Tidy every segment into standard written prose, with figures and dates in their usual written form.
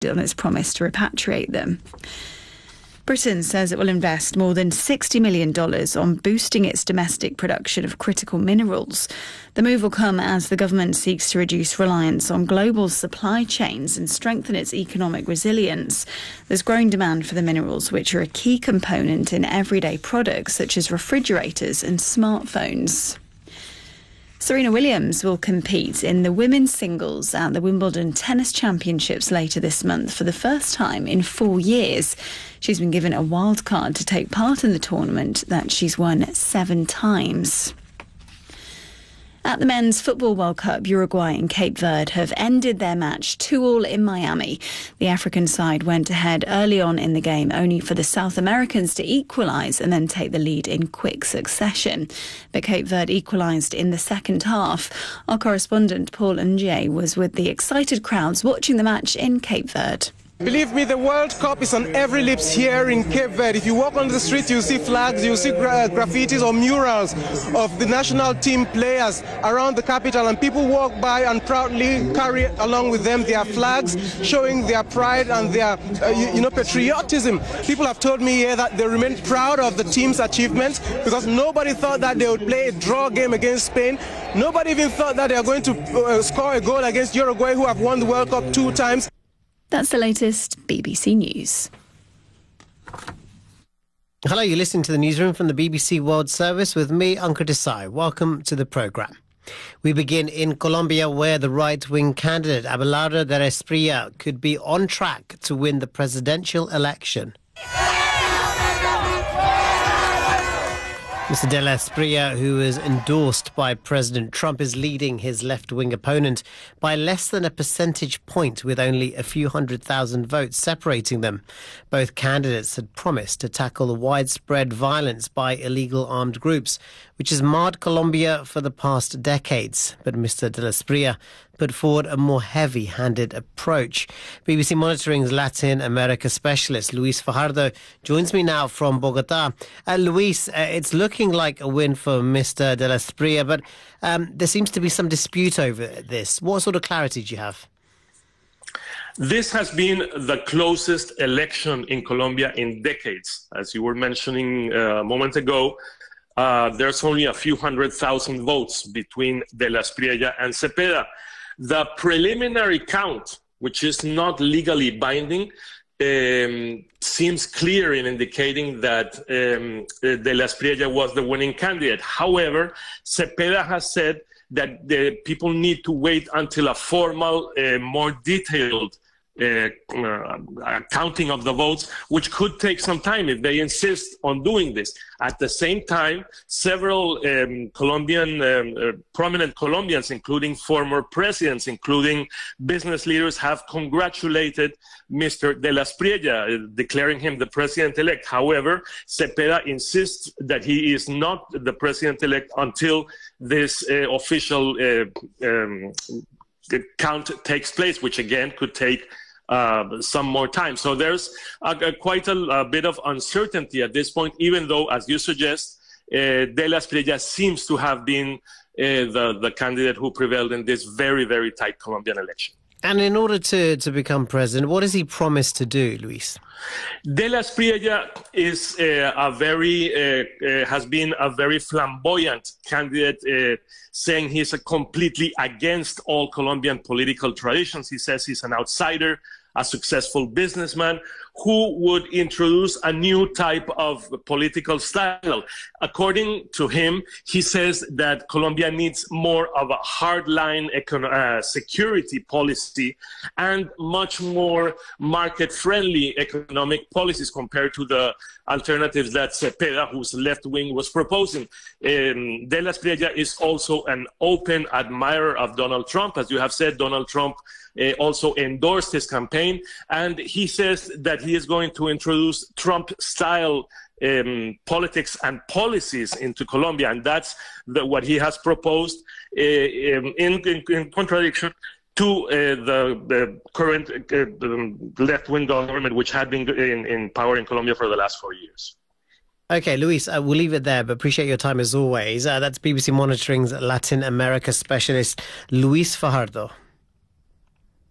on its promise to repatriate them. Britain says it will invest more than $60 million on boosting its domestic production of critical minerals. The move will come as the government seeks to reduce reliance on global supply chains and strengthen its economic resilience. There's growing demand for the minerals, which are a key component in everyday products such as refrigerators and smartphones. Serena Williams will compete in the women's singles at the Wimbledon Tennis Championships later this month for the first time in 4 years. She's been given a wild card to take part in the tournament that she's won 7 times. At the Men's Football World Cup, Uruguay and Cape Verde have ended their match 2-2 in Miami. The African side went ahead early on in the game, only for the South Americans to equalise and then take the lead in quick succession. But Cape Verde equalised in the second half. Our correspondent Paul Ungier was with the excited crowds watching the match in Cape Verde. Believe me, the World Cup is on every lips here in Cape Verde. If you walk on the street, you see flags, you see graffitis or murals of the national team players around the capital, and people walk by and proudly carry along with them their flags, showing their pride and their patriotism. People have told me here that they remain proud of the team's achievements because nobody thought that they would play a draw game against Spain. Nobody even thought that they are going to score a goal against Uruguay, who have won the World Cup 2 times. That's the latest BBC News. Hello, you're listening to the newsroom from the BBC World Service with me, Ankur Desai. Welcome to the programme. We begin in Colombia, where the right-wing candidate Abelardo del Espriella could be on track to win the presidential election. Mr. del Espriella, who is endorsed by President Trump, is leading his left-wing opponent by less than a percentage point, with only a few 100,000 votes separating them. Both candidates had promised to tackle the widespread violence by illegal armed groups, which has marred Colombia for the past decades. But Mr. del Espriella put forward a more heavy-handed approach. BBC Monitoring's Latin America specialist Luis Fajardo joins me now from Bogota. Luis, it's looking like a win for Mr. del Espriella, but there seems to be some dispute over this. What sort of clarity do you have? This has been the closest election in Colombia in decades. As you were mentioning a moment ago, there's only a few 100,000 votes between del Espriella and Cepeda. The preliminary count, which is not legally binding, seems clear in indicating that del Espriella was the winning candidate. However, Cepeda has said that the people need to wait until a formal, more detailed counting of the votes, which could take some time if they insist on doing this. At the same time, several prominent Colombians, including former presidents, including business leaders, have congratulated Mr. de la Espriella, declaring him the president-elect. However, Cepeda insists that he is not the president-elect until this official count takes place, which again could take some more time. So there's quite a bit of uncertainty at this point, even though, as you suggest, de la Espriella seems to have been the candidate who prevailed in this very, very tight Colombian election. And in order to become president, what does he promise to do, Luis? De la Espriella is has been a very flamboyant candidate, saying he's completely against all Colombian political traditions. He says he's an outsider, a successful businessman who would introduce a new type of political style. According to him, he says that Colombia needs more of a hardline security policy and much more market-friendly economic policies compared to the alternatives that Cepeda, whose left wing, was proposing. De la Espriella is also an open admirer of Donald Trump. As you have said, Donald Trump also endorsed his campaign, and he says that he is going to introduce Trump-style politics and policies into Colombia, and that's what he has proposed in contradiction to the current left-wing government, which had been in power in Colombia for the last 4 years. Okay, Luis, we'll leave it there, but appreciate your time as always. That's BBC Monitoring's Latin America specialist, Luis Fajardo.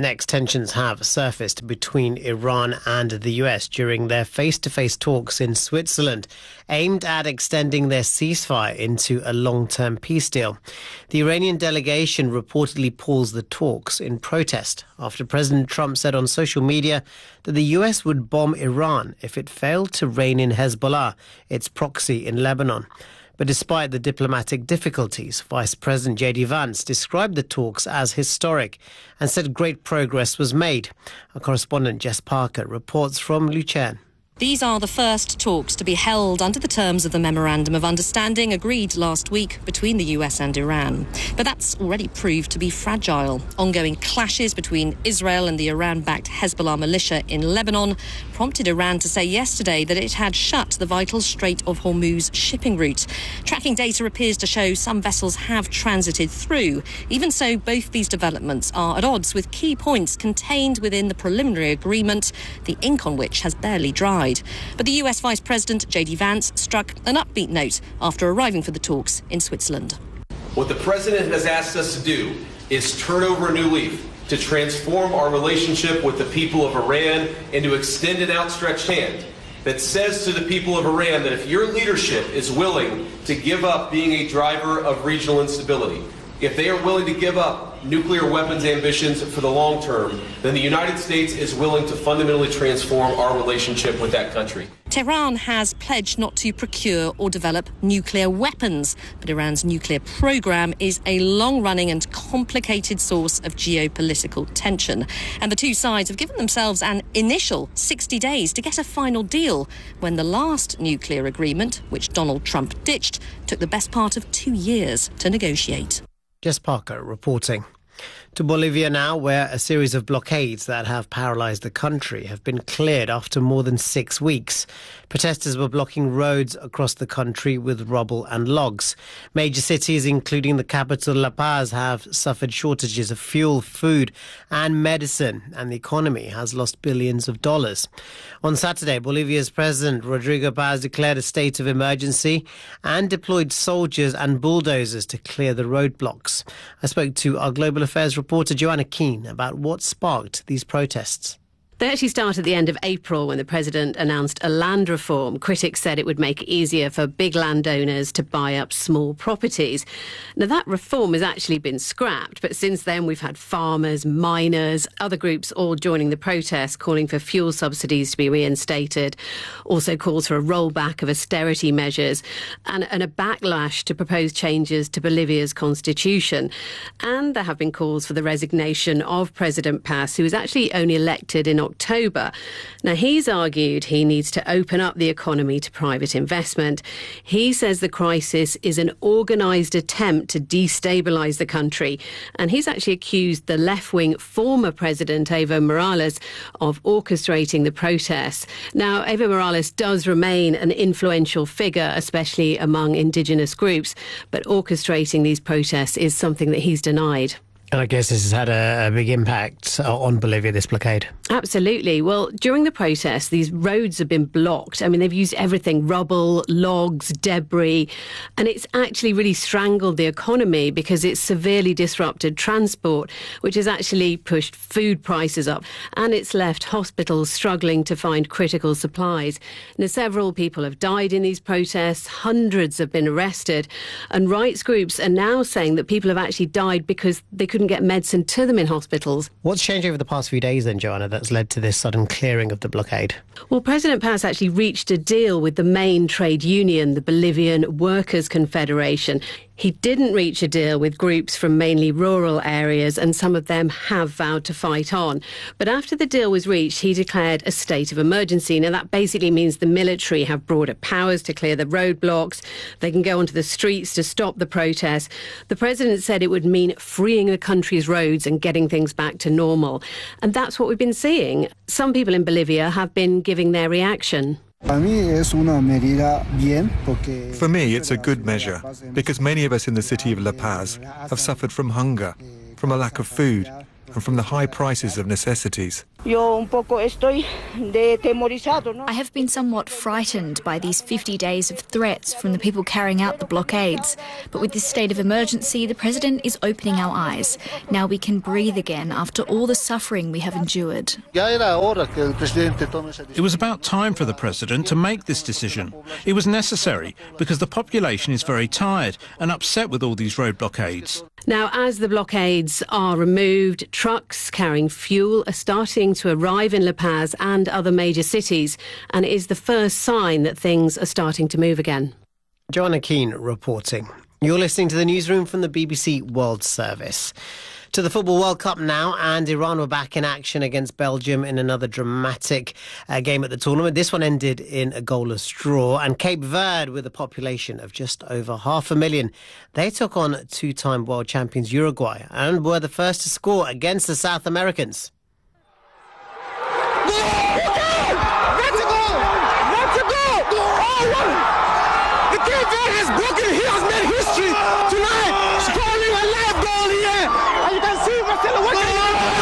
Next, tensions have surfaced between Iran and the US during their face-to-face talks in Switzerland, aimed at extending their ceasefire into a long-term peace deal. The Iranian delegation reportedly paused the talks in protest after President Trump said on social media that the US would bomb Iran if it failed to rein in Hezbollah, its proxy in Lebanon. But despite the diplomatic difficulties, Vice President J.D. Vance described the talks as historic and said great progress was made. Our correspondent Jess Parker reports from Lucerne. These are the first talks to be held under the terms of the Memorandum of Understanding agreed last week between the US and Iran. But that's already proved to be fragile. Ongoing clashes between Israel and the Iran-backed Hezbollah militia in Lebanon prompted Iran to say yesterday that it had shut the vital Strait of Hormuz shipping route. Tracking data appears to show some vessels have transited through. Even so, both these developments are at odds with key points contained within the preliminary agreement, the ink on which has barely dried. But the US Vice President J.D. Vance struck an upbeat note after arriving for the talks in Switzerland. What the President has asked us to do is turn over a new leaf, to transform our relationship with the people of Iran and to extend an outstretched hand that says to the people of Iran that if your leadership is willing to give up being a driver of regional instability, if they are willing to give up nuclear weapons ambitions for the long term, then the United States is willing to fundamentally transform our relationship with that country. Tehran has pledged not to procure or develop nuclear weapons, but Iran's nuclear program is a long-running and complicated source of geopolitical tension. And the two sides have given themselves an initial 60 days to get a final deal, when the last nuclear agreement, which Donald Trump ditched, took the best part of 2 years to negotiate. Jess Parker reporting. To Bolivia now, where a series of blockades that have paralysed the country have been cleared after more than 6 weeks. Protesters were blocking roads across the country with rubble and logs. Major cities, including the capital La Paz, have suffered shortages of fuel, food and medicine, and the economy has lost billions of dollars. On Saturday, Bolivia's President Rodrigo Paz declared a state of emergency and deployed soldiers and bulldozers to clear the roadblocks. I spoke to our Global Affairs reporter Joanna Keane about what sparked these protests. They actually started at the end of April when the president announced a land reform. Critics said it would make it easier for big landowners to buy up small properties. Now, that reform has actually been scrapped, but since then we've had farmers, miners, other groups all joining the protest, calling for fuel subsidies to be reinstated, also calls for a rollback of austerity measures and a backlash to proposed changes to Bolivia's constitution. And there have been calls for the resignation of President Paz, who was actually only elected in October. Now, he's argued he needs to open up the economy to private investment. He says the crisis is an organised attempt to destabilise the country. And he's actually accused the left-wing former president, Evo Morales, of orchestrating the protests. Now, Evo Morales does remain an influential figure, especially among indigenous groups, but orchestrating these protests is something that he's denied. And I guess this has had a big impact on Bolivia, this blockade. Absolutely. Well, during the protests, these roads have been blocked. I mean, they've used everything, rubble, logs, debris, and it's actually really strangled the economy because it's severely disrupted transport, which has actually pushed food prices up, and it's left hospitals struggling to find critical supplies. Now, several people have died in these protests, hundreds have been arrested, and rights groups are now saying that people have actually died because they couldn't get medicine to them in hospitals. What's changed over the past few days then, Joanna, that's led to this sudden clearing of the blockade? Well, President Paz actually reached a deal with the main trade union, the Bolivian Workers' Confederation. He didn't reach a deal with groups from mainly rural areas, and some of them have vowed to fight on. But after the deal was reached, he declared a state of emergency. Now, that basically means the military have broader powers to clear the roadblocks. They can go onto the streets to stop the protests. The president said it would mean freeing the country's roads and getting things back to normal. And that's what we've been seeing. Some people in Bolivia have been giving their reaction. For me, it's a good measure because many of us in the city of La Paz have suffered from hunger, from a lack of food, and from the high prices of necessities. I have been somewhat frightened by these 50 days of threats from the people carrying out the blockades. But with this state of emergency, the President is opening our eyes. Now we can breathe again after all the suffering we have endured. It was about time for the President to make this decision. It was necessary because the population is very tired and upset with all these road blockades. Now, as the blockades are removed, trucks carrying fuel are starting to arrive in La Paz and other major cities, and it is the first sign that things are starting to move again. Joanna Keane reporting. You're listening to the newsroom from the BBC World Service. To the Football World Cup now, and Iran were back in action against Belgium in another dramatic game at the tournament. This one ended in a goalless draw, and Cape Verde, with a population of just over 500,000, they took on two-time world champions Uruguay and were the first to score against the South Americans. The Cape Verde has broken, he has made history tonight, scoring a live goal here. And you can see Marcelo watching.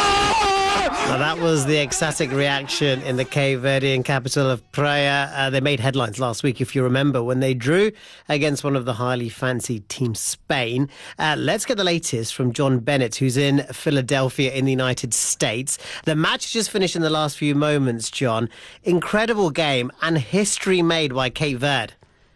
Now, that was the ecstatic reaction in the Cape Verdean capital of Praia. They made headlines last week, if you remember, when they drew against one of the highly fancied team, Spain. Let's get the latest from John Bennett, who's in Philadelphia in the United States. The match just finished in the last few moments, John. Incredible game and history made by Cape Verde.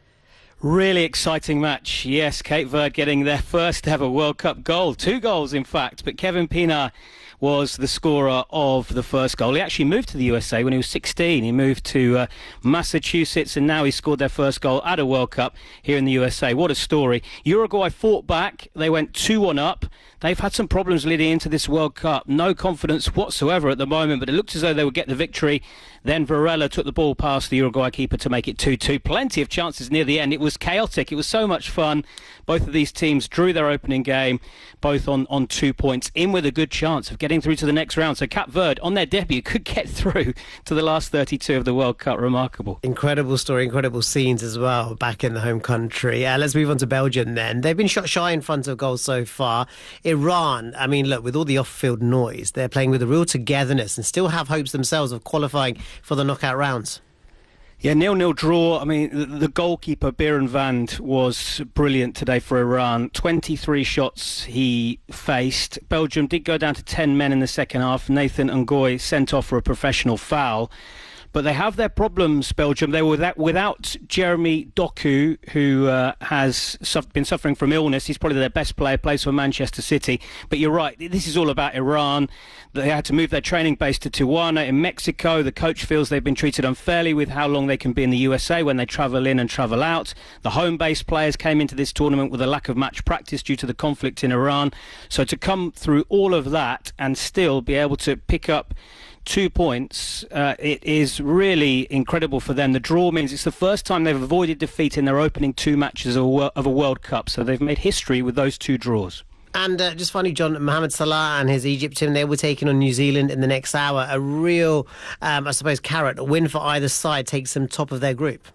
Really exciting match. Yes, Cape Verde getting their first ever World Cup goal. 2 goals, in fact, but Kevin Pina was the scorer of the first goal. He actually moved to the USA when he was 16. He moved to Massachusetts, and now he scored their first goal at a World Cup here in the USA. What a story. Uruguay fought back. They went 2-1 up. They've had some problems leading into this World Cup. No confidence whatsoever at the moment, but it looked as though they would get the victory. Then Varela took the ball past the Uruguay keeper to make it 2-2. Plenty of chances near the end. It was chaotic. It was so much fun. Both of these teams drew their opening game, both on 2 points, in with a good chance of getting through to the next round. So Cape Verde, on their debut, could get through to the last 32 of the World Cup. Remarkable. Incredible story, incredible scenes as well back in the home country. Let's move on to Belgium then. They've been shot shy in front of goal so far. Iran, I mean, look, with all the off-field noise, they're playing with a real togetherness and still have hopes themselves of qualifying for the knockout rounds. Yeah, 0-0 draw. I mean, the goalkeeper, Biren Vand, was brilliant today for Iran. 23 shots he faced. Belgium did go down to 10 men in the second half. Nathan Ngoy sent off for a professional foul. But they have their problems, Belgium. They were without Jeremy Doku, who has been suffering from illness. He's probably their best player, plays for Manchester City. But you're right, this is all about Iran. They had to move their training base to Tijuana in Mexico. The coach feels they've been treated unfairly with how long they can be in the USA when they travel in and travel out. The home-based players came into this tournament with a lack of match practice due to the conflict in Iran. So to come through all of that and still be able to pick up 2 points, it is really incredible for them. The draw means it's the first time they've avoided defeat in their opening 2 matches of a World Cup. So they've made history with those 2 draws. And just finally, John, Mohamed Salah and his Egypt team, they were taking on New Zealand in the next hour. A real, I suppose, carrot. A win for either side takes them top of their group.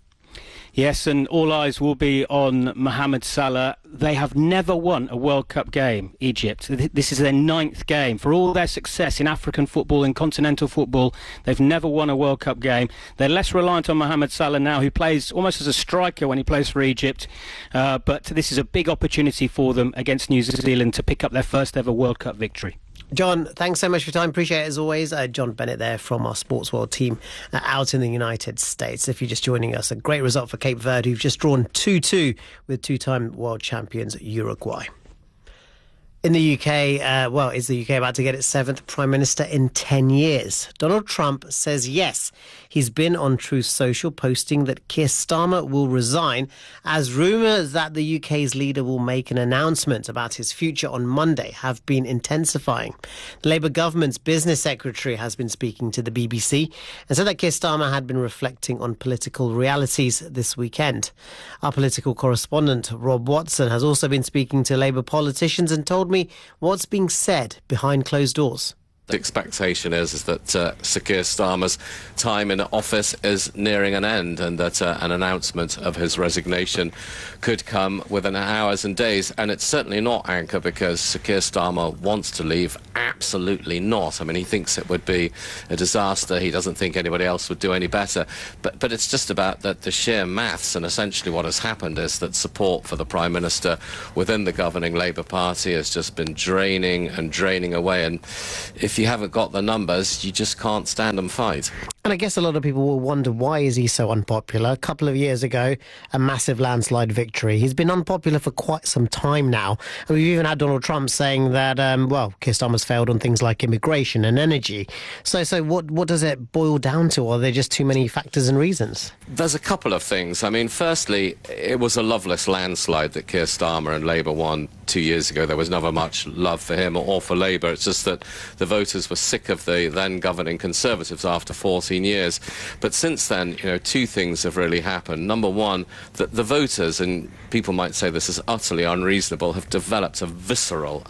Yes, and all eyes will be on Mohamed Salah. They have never won a World Cup game, Egypt. This is their 9th game. For all their success in African football and continental football, they've never won a World Cup game. They're less reliant on Mohamed Salah now, who plays almost as a striker when he plays for Egypt. But this is a big opportunity for them against New Zealand to pick up their first ever World Cup victory. John, thanks so much for your time. Appreciate it as always. John Bennett there from our Sports World team out in the United States. If you're just joining us, a great result for Cape Verde, who've just drawn 2-2 with 2-time world champions Uruguay. In the UK, is the UK about to get its 7th Prime Minister in 10 years? Donald Trump says yes. He's been on Truth Social posting that Keir Starmer will resign as rumours that the UK's leader will make an announcement about his future on Monday have been intensifying. The Labour government's business secretary has been speaking to the BBC and said that Keir Starmer had been reflecting on political realities this weekend. Our political correspondent, Rob Watson, has also been speaking to Labour politicians and told me what's being said behind closed doors. The expectation is that Sir Keir Starmer's time in office is nearing an end, and that an announcement of his resignation could come within hours and days. And it's certainly not, Anchor, because Sir Keir Starmer wants to leave. Absolutely not. I mean, he thinks it would be a disaster. He doesn't think anybody else would do any better. But it's just about the sheer maths, and essentially what has happened is that support for the Prime Minister within the governing Labour Party has just been draining and draining away. And if you haven't got the numbers, you just can't stand and fight. And I guess a lot of people will wonder, why is he so unpopular? A couple of years ago, a massive landslide victory. He's been unpopular for quite some time now. And we've even had Donald Trump saying that, Keir Starmer's failed on things like immigration and energy. So what does it boil down to? Or are there just too many factors and reasons? There's a couple of things. I mean, firstly, it was a loveless landslide that Keir Starmer and Labour won 2 years ago. There was never much love for him or for Labour. It's just that the voters were sick of the then governing Conservatives after 14 years. But since then, two things have really happened. Number one, that the voters, and people might say this is utterly unreasonable, have developed a visceral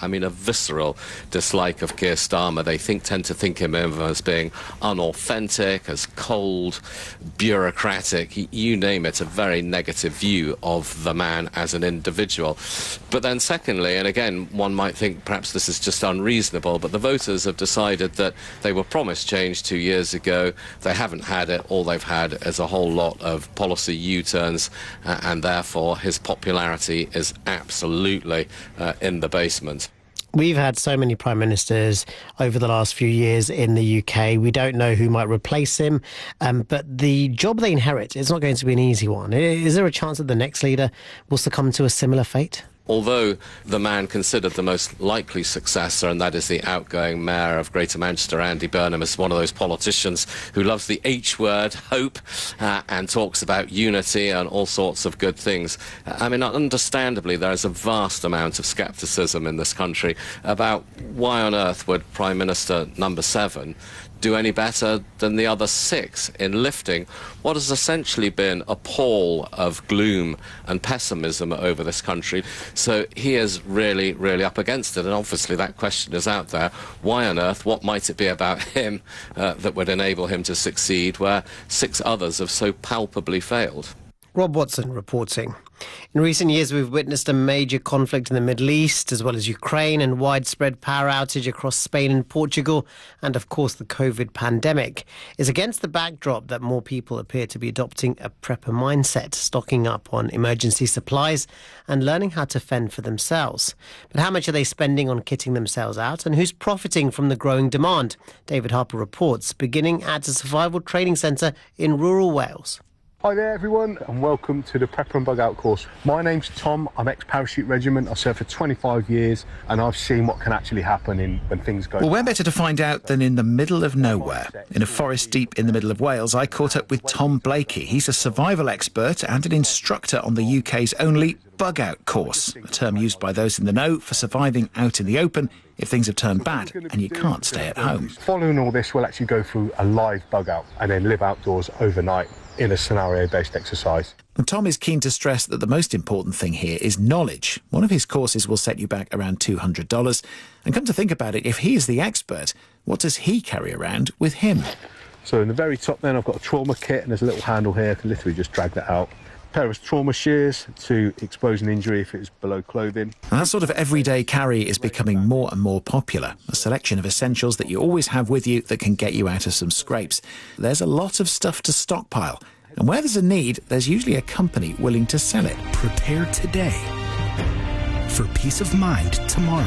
dislike of Keir Starmer. They tend to think him of as being unauthentic, as cold, bureaucratic, you name it, a very negative view of the man as an individual. But then secondly, and again, one might think perhaps this is just unreasonable, but the voters have decided that they were promised change 2 years ago. They haven't had it. All they've had is a whole lot of policy U-turns, and therefore his popularity is absolutely in the basement. We've had so many prime ministers over the last few years in the UK. We don't know who might replace him, but the job they inherit is not going to be an easy one. Is there a chance that the next leader will succumb to a similar fate? Although the man considered the most likely successor, and that is the outgoing mayor of Greater Manchester, Andy Burnham, is one of those politicians who loves the H word, hope, and talks about unity and all sorts of good things. I mean, understandably, there is a vast amount of scepticism in this country about why on earth would Prime Minister number 7 do any better than the other 6 in lifting what has essentially been a pall of gloom and pessimism over this country. So he is really, really up against it, and obviously that question is out there. Why on earth, what might it be about him that would enable him to succeed where 6 others have so palpably failed? Rob Watson reporting. In recent years, we've witnessed a major conflict in the Middle East, as well as Ukraine, and widespread power outage across Spain and Portugal, and of course the COVID pandemic. It's against the backdrop that more people appear to be adopting a prepper mindset, stocking up on emergency supplies and learning how to fend for themselves. But how much are they spending on kitting themselves out, and who's profiting from the growing demand? David Harper reports, beginning at a survival training centre in rural Wales. Hi there everyone, and welcome to the Prepper and Bug Out course. My name's Tom, I'm ex-parachute regiment, I've served for 25 years and I've seen what can actually happen when things go Well, where better to find out than in the middle of nowhere. In a forest deep in the middle of Wales, I caught up with Tom Blakey. He's a survival expert and an instructor on the UK's only Bug Out course, a term used by those in the know for surviving out in the open if things have turned bad and you can't stay at home. Following all this, we'll actually go through a live bug out and then live outdoors overnight in a scenario-based exercise. And Tom is keen to stress that the most important thing here is knowledge. One of his courses will set you back around $200. And come to think about it, if he is the expert, what does he carry around with him? So in the very top then, I've got a trauma kit, and there's a little handle here. I can literally just drag that out. A pair of trauma shears to expose an injury if it's below clothing. And that sort of everyday carry is becoming more and more popular. A selection of essentials that you always have with you that can get you out of some scrapes. There's a lot of stuff to stockpile. And where there's a need, there's usually a company willing to sell it. Prepare today for peace of mind tomorrow.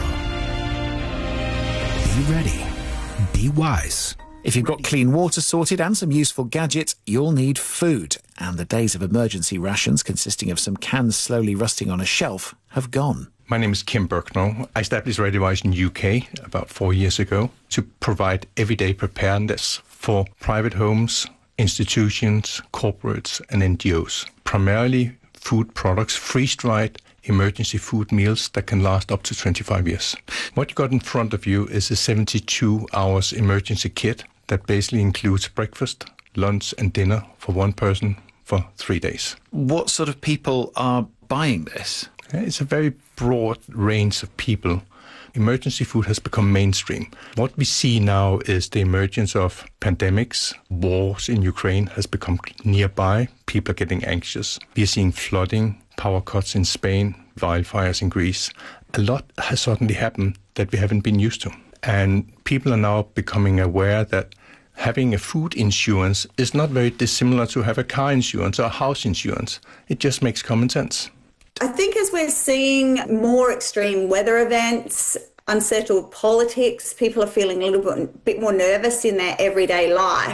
Be ready. Be wise. If you've got clean water sorted and some useful gadgets, you'll need food. And the days of emergency rations consisting of some cans slowly rusting on a shelf have gone. My name is Kim Birknell. I established ReadyWise in UK about 4 years ago to provide everyday preparedness for private homes, institutions, corporates and NGOs. Primarily food products, freeze-dried emergency food meals that can last up to 25 years. What you got in front of you is a 72 hours emergency kit that basically includes breakfast, lunch and dinner for one person for 3 days. What sort of people are buying this? It's a very broad range of people, emergency food has become mainstream. What we see now is the emergence of pandemics. Wars in Ukraine has become nearby. People are getting anxious. We are seeing flooding, power cuts in Spain, wildfires in Greece. A lot has suddenly happened that we haven't been used to. And people are now becoming aware that having a food insurance is not very dissimilar to have a car insurance or a house insurance. It just makes common sense. I think as we're seeing more extreme weather events, unsettled politics, people are feeling a little bit more nervous in their everyday life.